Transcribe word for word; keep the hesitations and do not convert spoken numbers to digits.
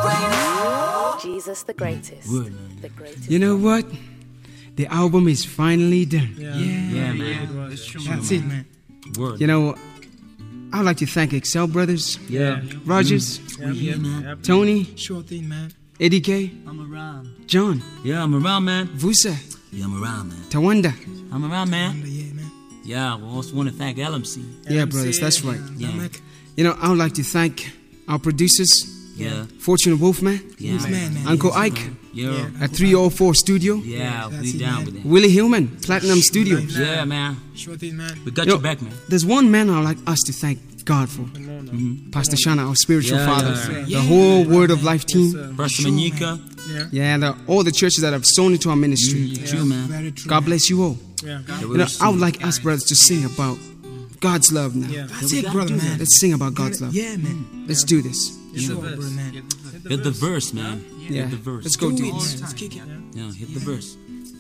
Jesus the greatest. Word, The greatest. You know what? The album is finally done. Yeah, Yeah, man. That's true. That's it, man. Word. You know, I would like to thank Excel Brothers, Yeah. Rogers, Yeah, Yeah, man. yeah. Tony, Sure thing, man. Eddie K, I'm around. John, Yeah, I'm around, man. Vusa, Yeah, I'm around, man. Tawanda. I'm around, man. Yeah, man. Yeah, we also want to thank L M C. Yeah, brothers, that's right. Yeah. Mac. You know, I would like to thank our producers, Yeah. Fortune Wolfman, Yeah. Who's man, man? Uncle Yes, Ike Yeah. Yeah. at three oh four Studio, Yeah, That's we it, down man. with it. Willie Hillman, Platinum Studio. Yeah, man. Sure thing, man. We got Yo. your back, man. There's one man I'd like us to thank God for. Pastor Shana, our spiritual Yeah, father. yeah, The whole Word of Life team. Pastor Sure, Manika. Yeah. Yeah, the, all the churches that have sown into our ministry. Yeah. True, man. Very true. God bless you all. Yeah. You know, I would like us brothers to sing about God's love now. Yeah. That's it, brother, man. Let's sing about God's love. Yeah, man. Let's do this. Sure, brother, man. Hit the verse, man. Yeah. Hit the verse. Let's go do Do it, this. man. Let's kick it. Yeah, hit the verse.